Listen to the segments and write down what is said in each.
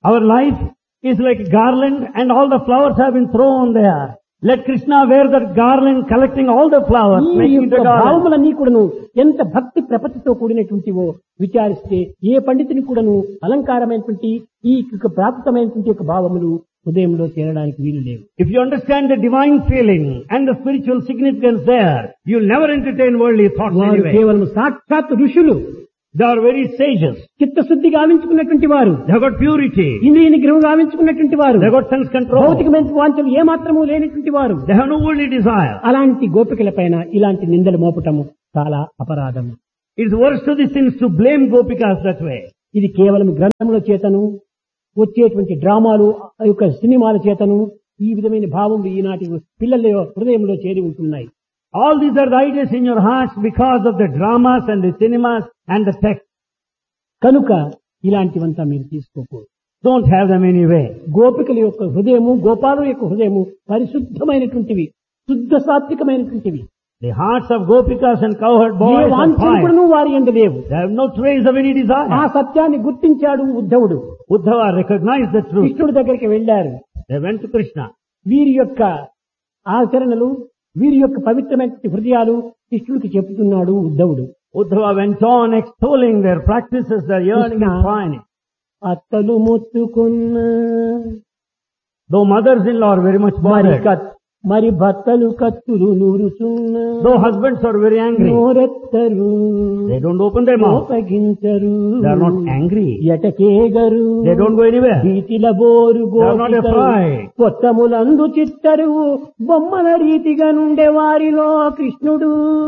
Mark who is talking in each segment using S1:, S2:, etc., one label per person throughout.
S1: Our life is like a garland and all the flowers have been thrown there. Let Krishna wear that garland, collecting all the flowers,
S2: ఈ
S1: making it
S2: యొక్క
S1: a garland.
S2: భావములన్నీ కూడాను ఎంత భక్తి ప్రపత్తితో కూడినటువంటివో విచారిస్తే ఏ పండితుని కూడాను అలంకారమైనటువంటి ఈ యొక్క ప్రాప్తమైనటువంటి యొక్క భావములు హృదయంలో చేరడానికి వీలు లేవు.
S1: If you understand the divine feeling and the spiritual significance there, you'll never entertain worldly thoughts
S2: వారు
S1: anyway.
S2: కేవలం సాక్షాత్ ఋషులు,
S1: They are very sages.
S2: చిత్తశుద్ధి గావించుకున్నటువంటి వారు,
S1: They have got purity.
S2: ఇంద్రియ నిగ్రహం గావించుకున్నటువంటి వారు,
S1: They have got sense control.
S2: భౌతికమైన వాంఛలు ఏమాత్రము లేనటువంటి వారు.
S1: They have no worldly desire.
S2: అలాంటి గోపికల పైన ఇలాంటి నిందలు మోపటము చాలా అపరాధం.
S1: It's worst of the sins to blame Gopikas that way.
S2: ఇది కేవలం గ్రంథముల చేతను వచ్చేటువంటి డ్రామాలు ఆ యొక్క సినిమాల చేతను ఈ విధమైన భావములు ఈనాటి పిల్లల హృదయంలో చేరి ఉంటున్నాయి.
S1: All these are the ideas in your hearts because of the dramas and the cinemas and the text.
S2: కనుక ఇలాంటివంతా మీరు తీసుకోకూడదు.
S1: Don't have them anyway.
S2: గోపికల యొక్క హృదయము, గోపాలుల యొక్క హృదయము పరిశుద్ధమైనటువంటివి, శుద్ధ సాత్వికమైనటువంటివి.
S1: The hearts of Gopikas and cowherd
S2: A
S1: boys are fine.
S2: వాంఛనకుడును వారి యందు లేవు.
S1: They have no trace of any
S2: ఆ
S1: desire.
S2: సత్యాన్ని గుర్తించాడు ఉద్ధవుడు.
S1: Uddhava recognized the truth.
S2: కృష్ణుడి దగ్గరికి వెళ్ళారు.
S1: They went to Krishna.
S2: వీరి యొక్క ఆచరణలు, వీరి యొక్క పవిత్రమైన హృదయాలు కృష్ణుడికి చెబుతున్నాడు ఉద్ధవుడు.
S1: Uddhava went on extolling their practices, their yearning and pining.
S2: అత్తలు మొత్తుకున్న
S1: Though mothers-in-law are very much bothered,
S2: మరి భర్తలు కత్తులు నూరుచున్న
S1: though husbands are very angry,
S2: నోరెత్తరు,
S1: they don't open their mouth.
S2: కోపగించరు,
S1: They are not angry.
S2: ఎటకేగరు,
S1: They don't go anywhere.
S2: భీతిల bore
S1: They are not afraid.
S2: కొత్తములందు చిత్తరు బొమ్మల రీతిగా నుండే వారిలో కృష్ణుడు.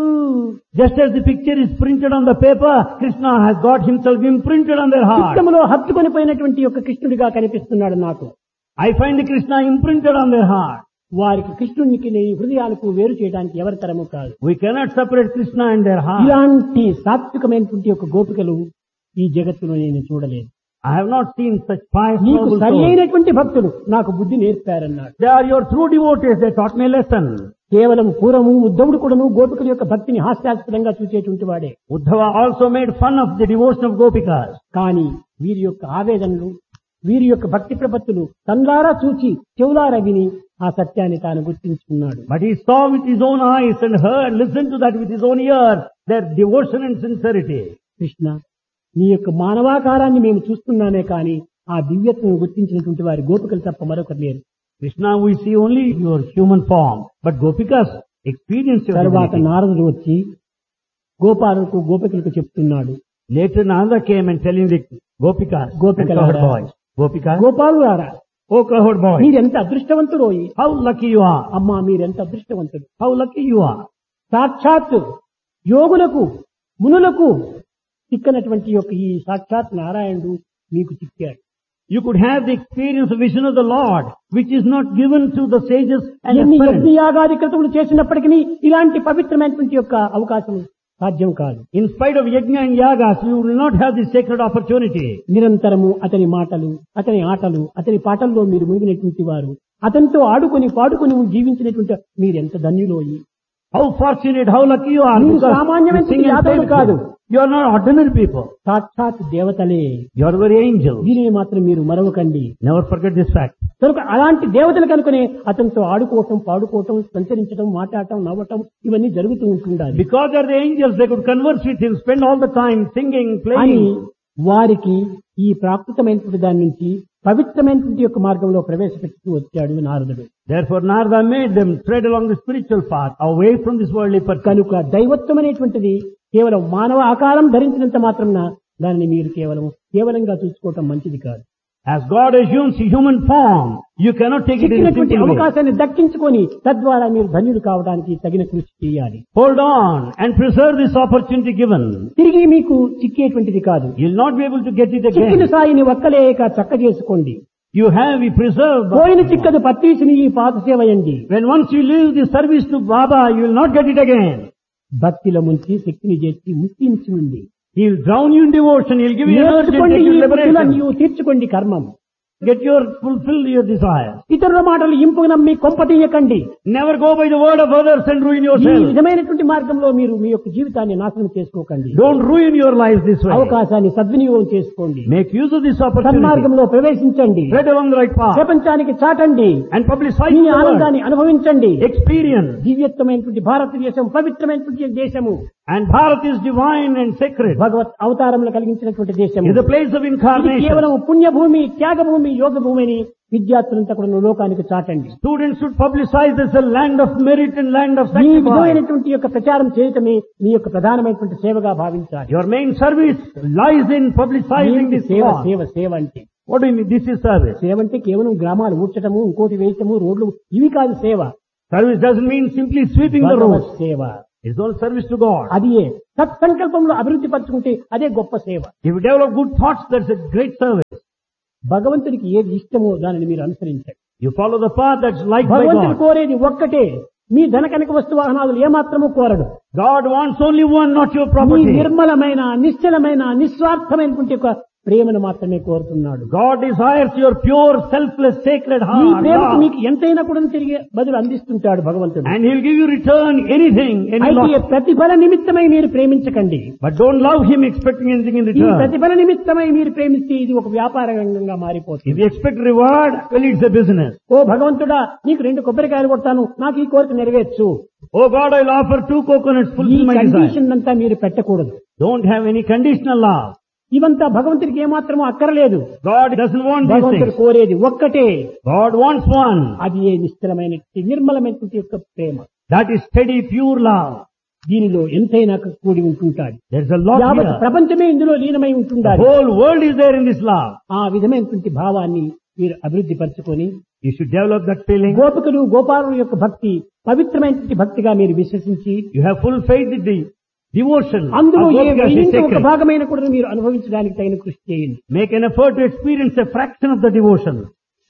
S1: Just as the picture is printed on the paper, Krishna has got himself imprinted on their heart.
S2: చిత్తములో హత్తుకొని పోయినటువంటి యొక్క కృష్ణుడిగా కనిపిస్తున్నాడు నాకు.
S1: I find the Krishna imprinted on their heart.
S2: వారికి కృష్ణునికి హృదయాలకు వేరు చేయడానికి ఎవరి తరము కాదు.
S1: We cannot separate Krishna and their heart.
S2: ఇలాంటి సాత్వికమైనటువంటి యొక్క గోపికలు ఈ జగత్తులో నేను చూడలేదు.
S1: I have not seen such pious
S2: నీకు
S1: noble
S2: సరి
S1: souls.
S2: అయినటువంటి భక్తులు నాకు బుద్ధి నేర్పారన్నాడు.
S1: They are your true devotees. They taught me a lesson.
S2: కేవలం పూర్వము ఉద్ధవుడు కూడాను గోపికల యొక్క భక్తిని హాస్యాస్పదంగా చూసేటువంటి వాడే.
S1: Uddhava also made fun of the devotion of Gopikas.
S2: కానీ వీరి యొక్క ఆవేదనలు, వీరి యొక్క భక్తి ప్రపత్తులు తన్లారా చూచి చెవులారా విని ఆ సత్యాన్ని తాను గుర్తించుకున్నాడు.
S1: But he saw with his own eyes and heard, listened to that with his own ears, their devotion and sincerity.
S2: Krishna, నీ యొక్క మానవాకారాన్ని మేము చూస్తున్నామే కానీ ఆ దివ్యత్వం గుర్తించినటువంటి వారి గోపికలు తప్ప మరొకరు లేరు.
S1: Krishna, we see only your human form, but Gopikas experience your
S2: తర్వాత
S1: divinity.
S2: నారదుడు వచ్చి గోపాలకు గోపికలకు చెప్తున్నాడు.
S1: Later Nanda came and telling the Gopikas and
S2: Gopikalara.
S1: cowherd boys, Gopikas,
S2: గోపాలులారా,
S1: oh cowherd boys,
S2: మీరెంత అదృష్టవంతుడోయి.
S1: how lucky you are,
S2: అమ్మా మీరెంత అదృష్టవంతుడు.
S1: how lucky you are.
S2: సాక్షాత్ యోగులకు, మునులకు చిక్కనటువంటి యొక్క ఈ సాక్షాత్ నారాయణుడు మీకు చిక్కాడు.
S1: You could have the experience of vision of the Lord, which is not given to the sages and
S2: ఎన్ని
S1: aspirants.
S2: యజ్ఞయాగాది క్రతువులు చేసినప్పటికీ ఇలాంటి పవిత్రమైనటువంటి యొక్క అవకాశం సాధ్యం కాదు.
S1: In spite of yajna and yagas, you will not have this sacred opportunity.
S2: నిరంతరము అతని మాటలు, అతని ఆటలు, అతని పాటల్లో మీరు మునిగినటువంటి వారు, అతనితో ఆడుకొని పాడుకొని జీవించినటువంటి మీరెంత ధన్యులోయి.
S1: How fortunate, how lucky you are.
S2: మీరు
S1: Because
S2: సామాన్యమైన
S1: you sing and
S2: యాదవులు
S1: play.
S2: కాదు.
S1: You are not ordinary people.
S2: సాక్షాత్ దేవతలే.
S1: You are very angels.
S2: దీనిని మాత్రం మీరు మరవకండి.
S1: Never forget this fact.
S2: కనుక అలాంటి దేవతలు కనుకనే అతనితో ఆడుకోవటం, పాడుకోవటం, సంచరించడం, మాట్లాడటం, నవ్వటం ఇవన్నీ జరుగుతూ ఉంటుండాలి.
S1: Because they are the angels, they could converse with him, spend all the time singing,
S2: అని
S1: playing.
S2: వారికి ఈ ప్రాకృతమైనటువంటి దాని నుంచి పవిత్రమైనటువంటి యొక్క మార్గంలో ప్రవేశపెడుతూ వచ్చాడు నారదుడు.
S1: Therefore Narada made them tread along the spiritual path, away from this worldly pursuit.
S2: కనుక దైవత్వం అనేటువంటిది కేవలం మానవ ఆకారం ధరించినంత మాత్రం దానిని మీరు కేవలంగా చూసుకోవటం మంచిది కాదు.
S1: As God assumes human form, you cannot take it in a
S2: చిక్కినటువంటి
S1: simple way.
S2: అవకాశాన్ని దక్కించుకొని తద్వారా మీరు ధన్యులు కావడానికి తగిన కృషి చేయాలి.
S1: Hold on and preserve this opportunity given.
S2: తిరిగి మీకు చిక్కేటువంటిది కాదు.
S1: You will not be able to get it
S2: చిక్కిన
S1: again.
S2: సాయిని ఒక్కలేక చక్క చేసుకోండి.
S1: You preserve.
S2: పోయిన చిక్కదు పత్తీసుని ఈ పాత సేవయండి.
S1: When once you leave the service to Baba, you will not get it again.
S2: భక్తిలో ముంచి శక్తిని చేసి ముక్తించి ఉంది.
S1: He will drown you in devotion. He will give you energy and
S2: నేర్చుకోండి,
S1: take you
S2: ఈ
S1: to liberation.
S2: నీవు తీర్చుకోండి కర్మం.
S1: fulfill your desires.
S2: ఇతరుల మాటలు ఇంపుగా నమ్మి కొంప తీయకండి.
S1: Never go by the word of others and ruin
S2: ఈ
S1: yourself.
S2: విధమైనటువంటి మార్గంలో మీరు మీ యొక్క జీవితాన్ని నాశనం చేసుకోకండి.
S1: Don't ruin your life this way.
S2: అవకాశాన్ని సద్వినియోగం చేసుకోండి.
S1: Make use of this opportunity.
S2: సన్మార్గంలో ప్రవేశించండి.
S1: Tread along the right path.
S2: ప్రపంచానికి చాటండి.
S1: And publicize
S2: me
S1: the word.
S2: ఆనందాన్ని అనుభవించండి.
S1: Experience.
S2: దివ్యత్వమైనటువంటి భారతదేశం పవిత్రమైనటువంటి దేశము.
S1: And Bharat is divine and sacred.
S2: భగవత్ అవతారంలో కలిగించినటువంటి దేశము.
S1: Is a place of
S2: ఇది
S1: incarnation.
S2: కేవలం పుణ్యభూమి, త్యాగభూమి, యోగ భూమిని విద్యార్థులంతా కూడా లోకానికి చాటండి.
S1: Students should publicize this as a land of merit and land of
S2: ఈ
S1: sacrifice.
S2: విధమైనటువంటి యొక్క ప్రచారం చేయటమే మీ యొక్క ప్రధానమైనటువంటి సేవగా భావించాలి.
S1: Your main service lies in publicizing this
S2: సేవ
S1: cause.
S2: సేవ సేవ అంటే
S1: What do you mean? This is service.
S2: సేవ అంటే కేవలం గ్రామాలు ఊడ్చటము, ఇంకోటి వేయటము, రోడ్లు ఇవి కాదు సేవ.
S1: Service doesn't mean simply sweeping the roads.
S2: భగవత్ సేవ
S1: It's all service to God.
S2: అది సత్సంకల్పంలో అభివృద్ధి పరచుకుంటే అదే గొప్ప సేవ.
S1: If you develop good thoughts, that's a great service.
S2: భగవంతుడికి ఏది ఇష్టమో దానిని మీరు అనుసరించండి.
S1: You follow the path that's liked by
S2: భగవంతుడు
S1: God.
S2: కోరేది ఒక్కటే, మీ ధన కనక వస్తు వాహనాలు ఏమాత్రము కోరడు.
S1: God wants only one, not your
S2: me
S1: property.
S2: నిర్మలమైన, నిశ్చలమైన, నిస్వార్థమైనటువంటి ఒక ప్రేమను మాత్రమే కోరుతున్నాడు.
S1: God desires your pure, selfless, sacred
S2: ఈ
S1: heart.
S2: ప్రేమకు
S1: love.
S2: మీకు ఎంతైనా కూడా తిరిగి బదులు అందిస్తుంటాడు భగవంతుడు.
S1: And He'll give you return anything, any
S2: అయితే
S1: loss.
S2: ప్రతిఫల నిమిత్తమై మీరు ప్రేమించకండి.
S1: But don't love Him expecting anything in
S2: ఈ
S1: return.
S2: ప్రతిఫల నిమిత్తమై మీరు ప్రేమిస్తే ఇది ఒక వ్యాపార రంగంగా మారిపోతుంది.
S1: If you expect reward, well, it's a business.
S2: ఓ భగవంతుడా, నీకు 2 కొబ్బరికాయలు కొడతాను, నాకు ఈ కోరిక నెరవేర్చు.
S1: Oh God, I'll offer 2 coconuts,
S2: ఈ
S1: fulfill my desire.
S2: కండిషన్ అంతా మీరు పెట్టకూడదు.
S1: Don't have any conditional love.
S2: ఇవంతా భగవంతుడికి ఏమాత్రము అక్కర్లేదు.
S1: God doesn't want these
S2: భగవంతుడు
S1: things.
S2: కోరేది ఒక్కటే,
S1: God wants one.
S2: అది ఏ నిశ్చలమైన నిర్మలమైనటువంటి యొక్క ప్రేమ.
S1: That is steady, pure love.
S2: దీనిలో ఎంతైనా కూడి ఉంటుంటాడు.
S1: There's a lot
S2: యావత్
S1: here.
S2: ప్రపంచమే ఇందులో లీనమై
S1: The
S2: ఉంటుండాలి.
S1: whole world is there in this love.
S2: ఆ విధమైనటువంటి భావాన్ని మీరు అభివృద్ధి పరచుకొని
S1: You should develop that feeling.
S2: గోపికలు గోపాలుల యొక్క భక్తి పవిత్రమైనటువంటి భక్తిగా మీరు విశ్వసించి
S1: You have full faith in the devotion of
S2: అందులో ఏ
S1: Gopikas is
S2: వెయ్యింటి ఒక
S1: sacred.
S2: భాగమైన కూడా మీరు అనుభవించడానికి తగిన కృషి చేయండి.
S1: Make an effort to experience a fraction of the devotion.